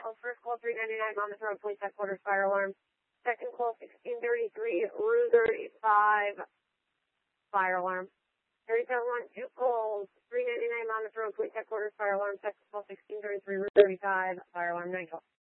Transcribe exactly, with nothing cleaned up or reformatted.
call, first call three ninety-nine, Monmouth Road, police headquarters, fire alarm. Second call sixteen thirty-three, Route thirty-five, fire alarm. thirty-seven one, two calls, three ninety-nine, Monmouth Road, police headquarters, fire alarm. Second call sixteen thirty-three, Route thirty-five, fire alarm, night call.